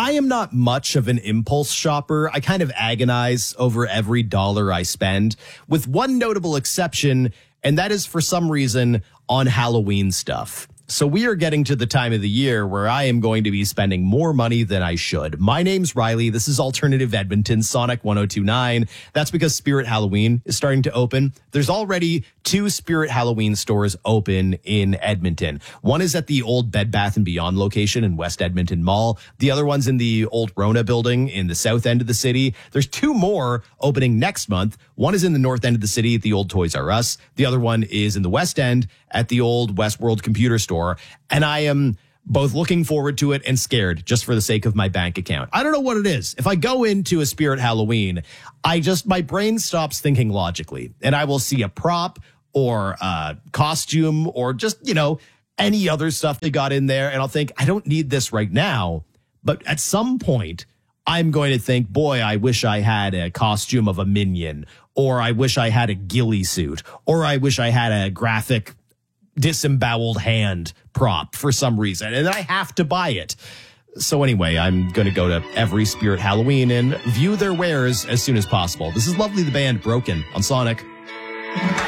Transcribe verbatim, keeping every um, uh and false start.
I am not much of an impulse shopper. I kind of agonize over every dollar I spend, with one notable exception, and that is for some reason on Halloween stuff. So we are getting to the time of the year where I am going to be spending more money than I should. My name's Riley. This is Alternative Edmonton, Sonic one oh two point nine. That's because Spirit Halloween is starting to open. There's already two Spirit Halloween stores open in Edmonton. One is at the old Bed Bath and Beyond location in West Edmonton Mall. The other one's in the old Rona building in the south end of the city. There's two more opening next month. One is in the north end of the city at the old Toys R Us. The other one is in the west end at the old Westworld Computer Store. And I am both looking forward to it and scared just for the sake of my bank account. I don't know what it is. If I go into a Spirit Halloween, I just, my brain stops thinking logically, and I will see a prop or a costume or just, you know, any other stuff they got in there. And I'll think, I don't need this right now. But at some point, I'm going to think, boy, I wish I had a costume of a minion, or I wish I had a ghillie suit, or I wish I had a graphic disemboweled hand prop for some reason, and I have to buy it. So anyway, I'm going to go to every Spirit Halloween and view their wares as soon as possible. This is Lovely the Band, Broken on Sonic.